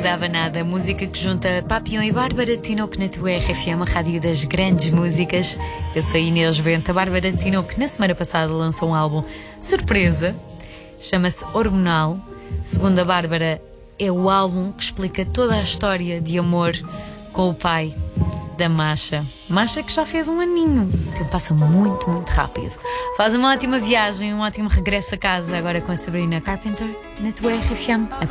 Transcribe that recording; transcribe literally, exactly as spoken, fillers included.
mudava nada. Música que junta Papillon e Bárbara Tinoco na tua R F M, a rádio das grandes músicas. Eu sou a Inês Bento. A Bárbara Tinoco na semana passada lançou um álbum surpresa, chama-se Hormonal. Segundo a Bárbara, é o álbum que explica toda a história de amor com o pai da Masha. Masha que já fez um aninho. O tempo passa muito, muito rápido. Faz uma ótima viagem, um ótimo regresso a casa agora com a Sabrina Carpenter na tua R F M. Até